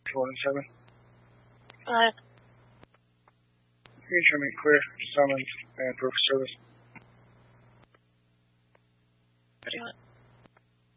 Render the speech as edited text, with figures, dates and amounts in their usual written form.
417. Aye. Can you clear, summons, and proof of service? What do you want?